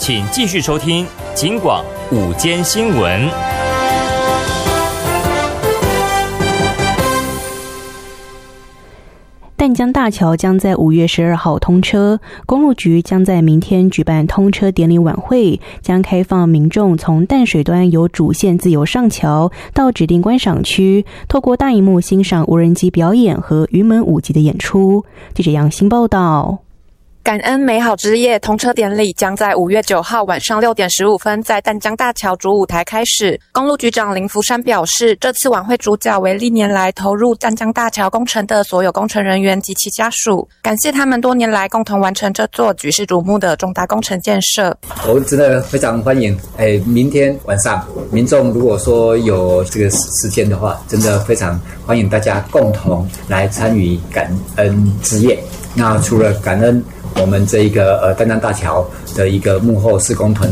请继续收听警广午间新闻。 淡江大桥将在5月12号通车，公路局将在明天举办通车典礼晚会，将开放民众从淡水端由主线自由上桥到指定观赏区，透过大萤幕欣赏无人机表演和云门舞集的演出。记者杨欣报道。 感恩美好之夜通车典礼将在5月9号晚上6点15分在淡江大桥主舞台开始。公路局长林福山表示，这次晚会主角为历年来投入淡江大桥工程的所有工程人员及其家属，感谢他们多年来共同完成这座举世瞩目的重大工程建设。 我真的非常欢迎，明天晚上民众如果说有这个时间的话，真的非常欢迎大家共同来参与感恩之夜。那除了感恩我们这一个淡江大桥的一个幕后施工团